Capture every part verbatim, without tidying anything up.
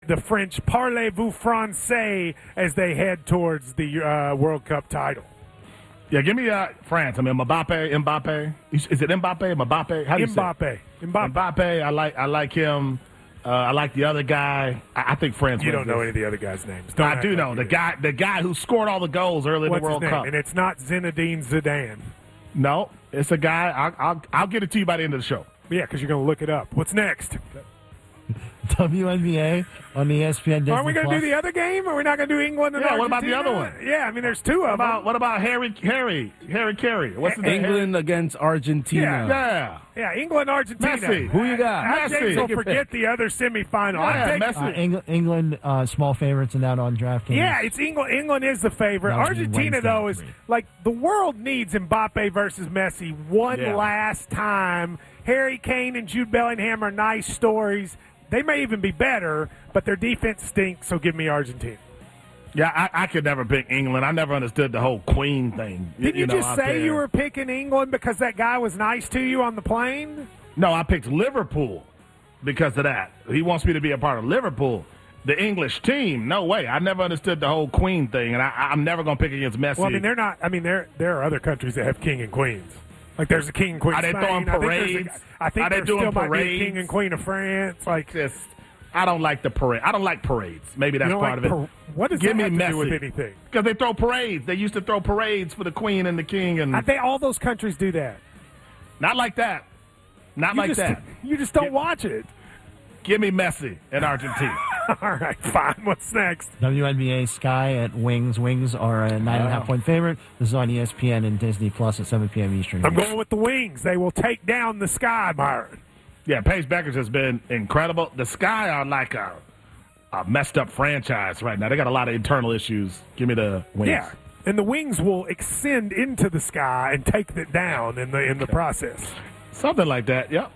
the French parlez-vous français as they head towards the uh, World Cup title. Yeah, give me uh, France. I mean, Mbappe, Mbappe. Is it Mbappe, Mbappe? How do you Mbappe. say it? Mbappe. Mbappe. I like. I like him. Uh, I like the other guy. I, I think France. You wins don't know this. any of the other guys' names. Don't I do like know the guy. The guy who scored all the goals early What's in the World his name? Cup. And it's not Zinedine Zidane. No, it's a guy. I'll, I'll, I'll get it to you by the end of the show. Yeah, because you're going to look it up. What's next? W N B A on the E S P N Disney Are we going to do the other game? Or are we not going to do England and Yeah, Argentina? what about the other one? Yeah, I mean, there's two of What about them. what about Harry Harry Harry Carey? What's his name? England against Argentina. Yeah. Yeah, England, Argentina. Messi. Who you got? Now Messi. James will Take your forget the other semifinal. I Yeah, think- Messi. Uh, Eng- England, uh, small favorites and out on DraftKings. Yeah, it's England. England is the favorite. That'll be Argentina, Wednesday though, at is three. like the world needs Mbappe versus Messi one Yeah. last time. Harry Kane and Jude Bellingham are nice stories. They may even be better, but their defense stinks, so give me Argentina. Yeah, I, I could never pick England. I never understood the whole Queen thing. Did you, know, just out say there. you were picking England because that guy was nice to you on the plane? No, I picked Liverpool because of that. He wants me to be a part of Liverpool. The English team, no way. I never understood the whole Queen thing, and I, I'm never going to pick against Messi. Well, I mean, they're not. I mean, there there are other countries that have king and queens. Like there's a king and queen. Are of they Spain. throwing I think, parades? there's a- I think Are they there doing still might be a parades? king and queen of France. Like Just, I don't like the parade. I don't like parades. Maybe that's you know, part like, of it. par- what does Give that me have to do with Messi. anything? Because they throw parades. They used to throw parades for the Queen and the King, and I think all those countries do that. not like that. Not You like just, that. You just don't Yeah. watch it. Give me Messi in Argentina. All right, fine. What's next? W N B A Sky at Wings. Wings are a nine and a half Wow. point favorite. This is on E S P N and Disney Plus at seven p.m. Eastern. I'm going with the Wings. They will take down the Sky, Myron. Yeah, Paige Beckers has been incredible. The Sky are like a, a messed up franchise right now. They got a lot of internal issues. Give me the Wings. Yeah, and the Wings will extend into the sky and take it down in the in the process. Something like that, yep.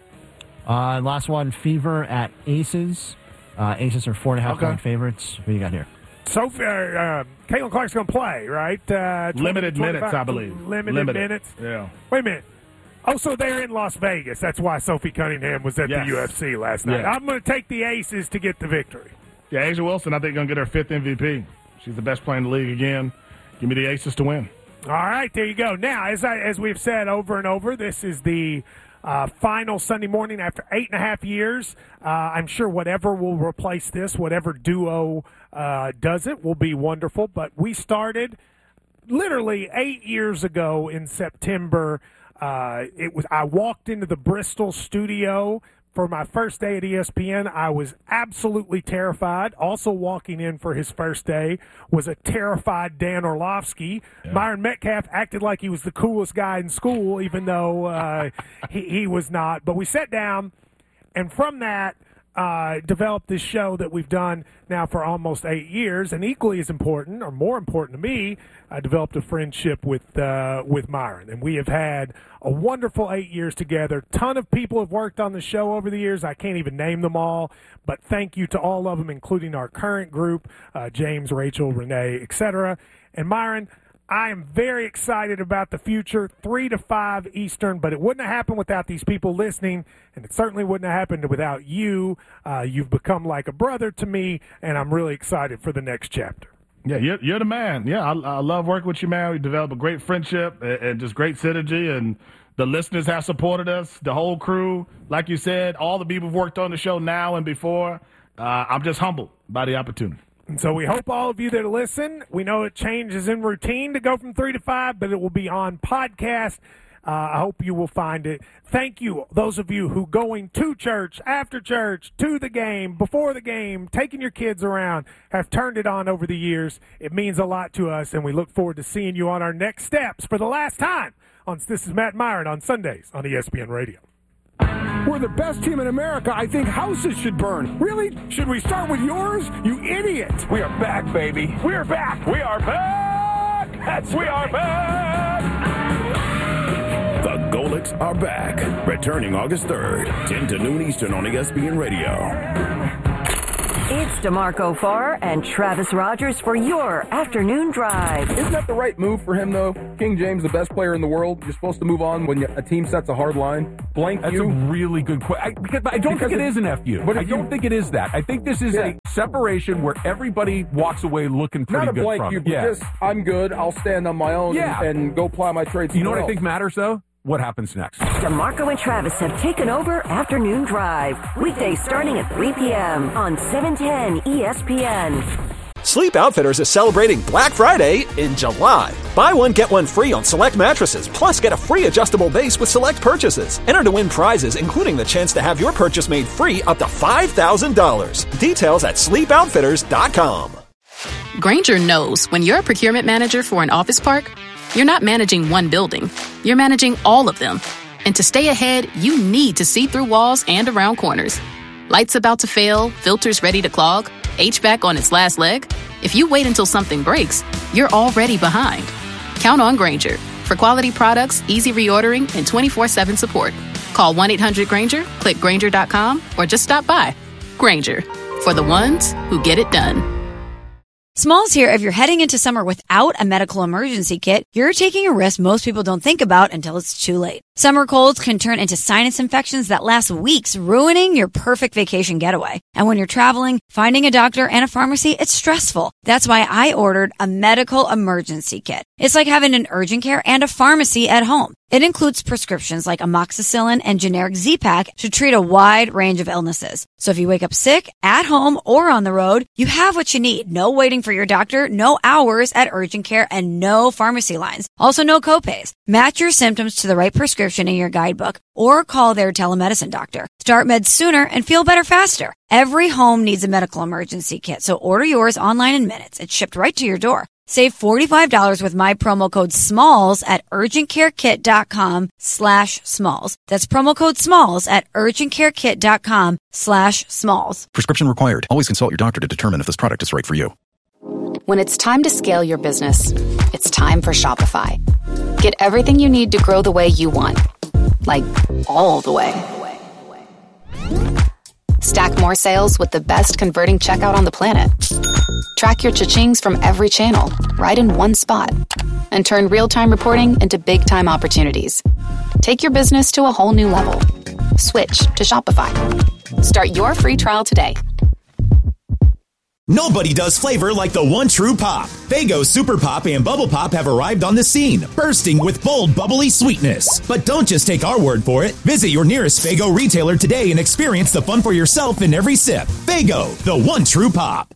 Uh, last one, Fever at Aces. Uh, Aces are four and a half Okay. point favorites. What do you got here? So, uh, uh, Caitlin Clark's going to play, right? Uh, twenty, Limited minutes, twenty-five I believe. Limited, Limited. minutes. Yeah. Wait a minute. Oh, so they're in Las Vegas. That's why Sophie Cunningham was at Yes. the U F C last night. Yeah. I'm going to take the Aces to get the victory. Yeah, Asia Wilson, I think, going to get her fifth M V P. She's the best player in the league again. Give me the Aces to win. All right, there you go. Now, as I, as we've said over and over, this is the uh, final Sunday morning after eight and a half years. Uh, I'm sure whatever will replace this, whatever duo uh, does it, will be wonderful. But we started literally eight years ago in September. Uh, it was I walked into the Bristol studio for my first day at E S P N. I was absolutely terrified. Also walking in for his first day was a terrified Dan Orlovsky. Yeah. Myron Metcalf acted like he was the coolest guy in school, even though uh, he, he was not. But we sat down, and from that, uh, developed this show that we've done now for almost eight years. And equally as important, or more important to me, I developed a friendship with uh, with Myron. And we have had a wonderful eight years together. Ton of people have worked on the show over the years. I can't even name them all. But thank you to all of them, including our current group, uh, James, Rachel, Renee, et cetera. And Myron, I am very excited about the future, three to five Eastern, but it wouldn't have happened without these people listening, and it certainly wouldn't have happened without you. Uh, you've become like a brother to me, and I'm really excited for the next chapter. Yeah, you're, you're the man. Yeah, I, I love working with you, man. We developed a great friendship and, and just great synergy, and the listeners have supported us, the whole crew. Like you said, all the people who've worked on the show now and before. Uh, I'm just humbled by the opportunity. And so we hope all of you that listen, we know it changes in routine to go from three to five, but it will be on podcast. Uh, I hope you will find it. Thank you, those of you who going to church, after church, to the game, before the game, taking your kids around, have turned it on over the years. It means a lot to us, and we look forward to seeing you on our next steps for the last time. On This is Matt Myron on Sundays on E S P N Radio. We're the best team in America. I think houses should burn. Really? Should we start with yours? You idiot. We are back, baby. We are back. We are back. That's we are back. The Golics are back. Returning August third, ten to noon Eastern on E S P N Radio. E It's DeMarco Farr and Travis Rogers for your afternoon drive. Isn't that the right move for him, though? King James, the best player in the world. You're supposed to move on when a team sets a hard line. Blank That's you. a really good question. I, I don't Because think it if- is an F U. but I if don't you- think it is that. I think this is Yeah. a separation where everybody walks away looking pretty Not a good blank from you, it. but Yeah. just, I'm good, I'll stand on my own Yeah. and, and go ply my trade You know what somewhere I think else. matters, though? What happens next? DeMarco and Travis have taken over Afternoon Drive. Weekdays starting at three p.m. on seven ten E S P N. Sleep Outfitters is celebrating Black Friday in July. Buy one, get one free on select mattresses, plus get a free adjustable base with select purchases. Enter to win prizes, including the chance to have your purchase made free up to five thousand dollars. Details at sleep outfitters dot com. Grainger knows when you're a procurement manager for an office park, you're not managing one building, you're managing all of them. And to stay ahead, you need to see through walls and around corners. Lights about to fail, filters ready to clog, H V A C on its last leg. If you wait until something breaks, you're already behind. Count on Grainger for quality products, easy reordering, and twenty-four seven support. Call one eight hundred Grainger, click Grainger dot com, or just stop by. Grainger, for the ones who get it done. Smalls here. If you're heading into summer without a medical emergency kit, you're taking a risk most people don't think about until it's too late. Summer colds can turn into sinus infections that last weeks, ruining your perfect vacation getaway. And when you're traveling, finding a doctor and a pharmacy, it's stressful. That's why I ordered a medical emergency kit. It's like having an urgent care and a pharmacy at home. It includes prescriptions like amoxicillin and generic Z-Pak to treat a wide range of illnesses. So if you wake up sick, at home, or on the road, you have what you need. No waiting for your doctor, no hours at urgent care, and no pharmacy lines. Also no copays. Match your symptoms to the right prescription in your guidebook or call their telemedicine doctor. Start meds sooner and feel better faster. Every home needs a medical emergency kit, so order yours online in minutes. It's shipped right to your door. Save forty-five dollars with my promo code SMALLS at urgentcarekit.com slash SMALLS. That's promo code SMALLS at urgentcarekit.com slash SMALLS. Prescription required. Always consult your doctor to determine if this product is right for you. When it's time to scale your business, it's time for Shopify. Get everything you need to grow the way you want. Like, all the way. Stack more sales with the best converting checkout on the planet. Track your cha-chings from every channel, right in one spot. And turn real-time reporting into big-time opportunities. Take your business to a whole new level. Switch to Shopify. Start your free trial today. Nobody does flavor like the one true pop. Faygo Super Pop and Bubble Pop have arrived on the scene, bursting with bold, bubbly sweetness. But don't just take our word for it. Visit your nearest Faygo retailer today and experience the fun for yourself in every sip. Faygo, the one true pop.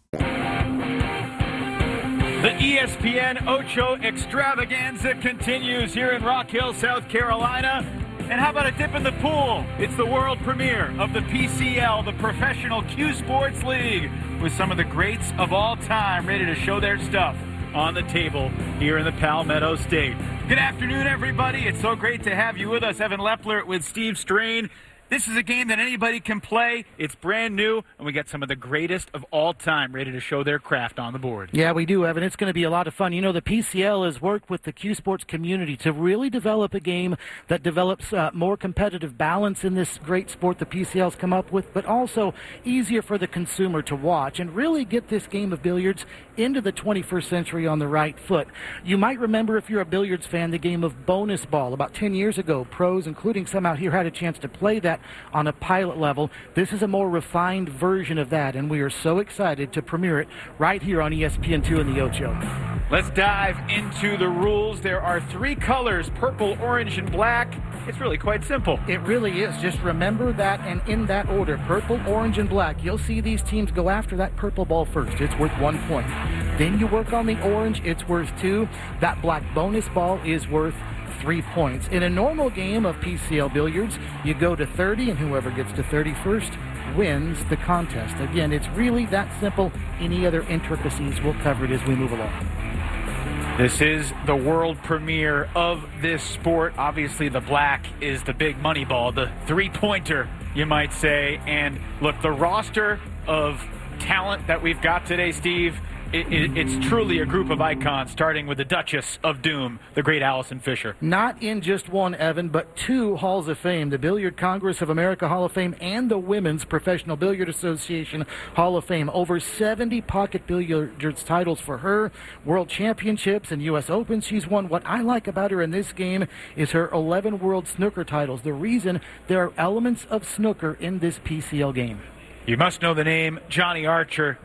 The E S P N Ocho Extravaganza continues here in Rock Hill, South Carolina. And how about a dip in the pool? It's the world premiere of the P C L, the Professional Q Sports League, with some of the greats of all time ready to show their stuff on the table here in the Palmetto State. Good afternoon, everybody. It's so great to have you with us. Evan Lepler with Steve Strain. This is a game that anybody can play. It's brand new, and we got some of the greatest of all time ready to show their craft on the board. Yeah, we do, Evan. It's going to be a lot of fun. You know, the P C L has worked with the Q Sports community to really develop a game that develops uh, more competitive balance in this great sport the P C L's come up with, but also easier for the consumer to watch and really get this game of billiards into the twenty-first century on the right foot. You might remember, if you're a billiards fan, the game of bonus ball. About ten years ago, pros, including some out here, had a chance to play that on a pilot level. This is a more refined version of that, and we are so excited to premiere it right here on E S P N two in the Ocho. Let's dive into the rules. There are three colors, purple, orange, and black. It's really quite simple. It really is. Just remember that, and in that order, purple, orange, and black. You'll see these teams go after that purple ball first. It's worth one point. Then you work on the orange. It's worth two. That black bonus ball is worth three points. In a normal game of P C L billiards, you go to thirty, and whoever gets to thirty first wins the contest. Again, it's really that simple. Any other intricacies, we'll cover it as we move along. This is the world premiere of this sport. Obviously, the black is the big money ball, the three-pointer, you might say. And look, the roster of talent that we've got today, Steve, it, it, it's truly a group of icons, starting with the Duchess of Doom, the great Allison Fisher. Not in just one, Evan, but two Halls of Fame, the Billiard Congress of America Hall of Fame and the Women's Professional Billiard Association Hall of Fame. Over seventy pocket billiards titles for her, World Championships and U S Opens she's won. What I like about her in this game is her eleven World Snooker titles. The reason there are elements of snooker in this P C L game. You must know the name Johnny Archer.